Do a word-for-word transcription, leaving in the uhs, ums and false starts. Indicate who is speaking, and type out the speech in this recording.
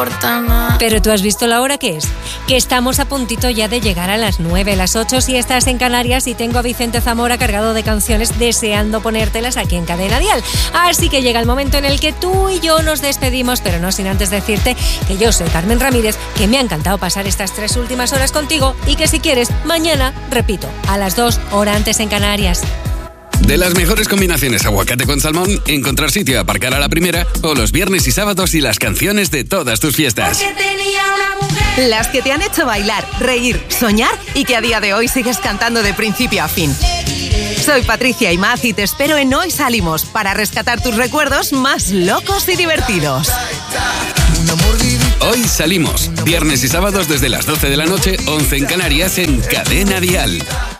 Speaker 1: Pero tú has visto la hora que es, que estamos a puntito ya de llegar a las nueve, las ocho si estás en Canarias, y tengo a Vicente Zamora cargado de canciones deseando ponértelas aquí en Cadena Dial. Así que llega el momento en el que tú y yo nos despedimos, pero no sin antes decirte que yo soy Carmen Ramírez, que me ha encantado pasar estas tres últimas horas contigo y que si quieres, mañana, repito, a las dos, hora antes en Canarias.
Speaker 2: De las mejores combinaciones aguacate con salmón, encontrar sitio a aparcar a la primera, o los viernes y sábados y las canciones de todas tus fiestas.
Speaker 3: Las que te han hecho bailar, reír, soñar y que a día de hoy sigues cantando de principio a fin. Soy Patricia Imaz y te espero en Hoy Salimos para rescatar tus recuerdos más locos y divertidos.
Speaker 2: Hoy Salimos, viernes y sábados desde las doce de la noche, once en Canarias, en Cadena Dial.